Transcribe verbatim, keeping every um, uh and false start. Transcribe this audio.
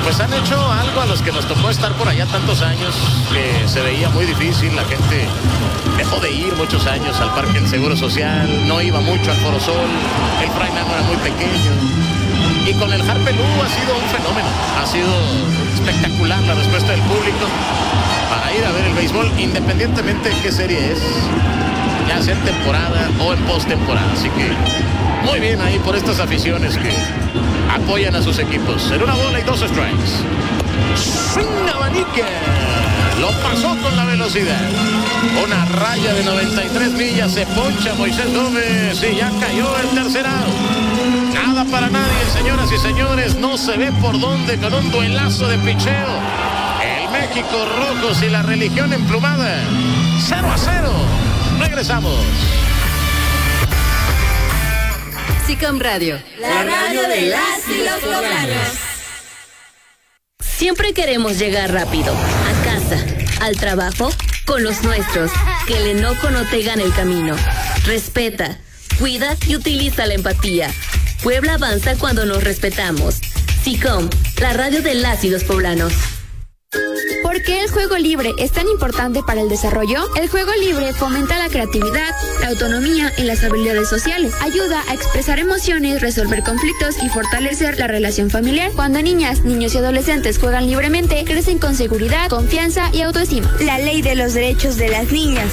pues han hecho algo a los que nos tocó estar por allá tantos años, que se veía muy difícil. La gente dejó de ir muchos años al Parque del Seguro Social, no iba mucho al Foro Sol, el Fray Nano era muy pequeño. Y con el Harpelú ha sido un fenómeno, ha sido espectacular la respuesta del público para ir a ver el béisbol, independientemente de qué serie es, ya sea en temporada o en postemporada. Así que muy bien ahí por estas aficiones que apoyan a sus equipos. En una bola y dos strikes. Swing abanique. Lo pasó con la velocidad. Una raya de noventa y tres millas. Se poncha Moisés Gómez y ya cayó el tercer out. Nada para nadie, señoras y señores. No se ve por dónde con un duelazo de picheo. El México Rojos y la religión emplumada. cero a cero. Regresamos. SICAM Radio, la radio de las y los poblanos. Siempre queremos llegar rápido, a casa, al trabajo, con los nuestros. Que el enojo no te gane el camino. Respeta, cuida y utiliza la empatía. Puebla avanza cuando nos respetamos. SICAM, la radio de las y los poblanos. ¿Por qué el juego libre es tan importante para el desarrollo? El juego libre fomenta la creatividad, la autonomía y las habilidades sociales. Ayuda a expresar emociones, resolver conflictos y fortalecer la relación familiar. Cuando niñas, niños y adolescentes juegan libremente, crecen con seguridad, confianza y autoestima. La ley de los derechos de las niñas